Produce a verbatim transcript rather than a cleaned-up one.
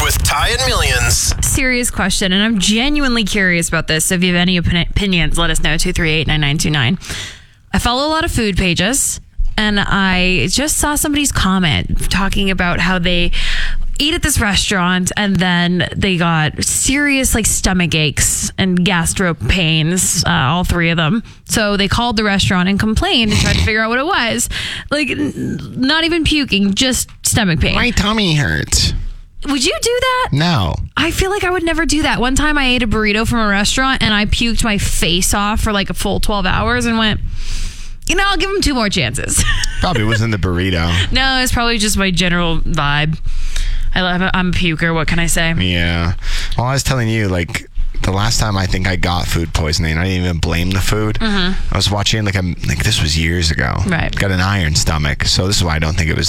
with Ty and Millions. Serious question, and I'm genuinely curious about this. So if you have any opin- opinions, let us know. two three eight, nine nine two nine. I follow a lot of food pages, and I just saw somebody's comment talking about how they eat at this restaurant and then they got serious like stomach aches and gastro pains, uh, all three of them. So they called the restaurant and complained and tried to figure out what it was. Like, n- not even puking, just stomach pain. My tummy hurts. Would you do that? No. I feel like I would never do that. One time I ate a burrito from a restaurant and I puked my face off for like a full twelve hours and went, you know, I'll give them two more chances. Probably wasn't the burrito. No, it's probably just my general vibe. I love, I'm a puker. What can I say? Yeah. Well, I was telling you, like, the last time I think I got food poisoning, I didn't even blame the food. Mm-hmm. I was watching, like, a, like, this was years ago. Right. Got an iron stomach, so this is why I don't think it was